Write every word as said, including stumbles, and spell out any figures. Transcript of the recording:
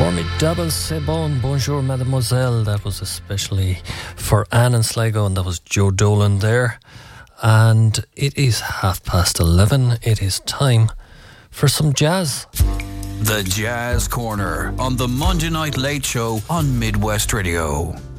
Formidable, c'est bon. Bonjour, mademoiselle. That was especially for Anne and Sligo, and that was Joe Dolan there. And it is half past eleven. It is time for some jazz. The Jazz Corner on the Monday Night Late Show on Midwest Radio.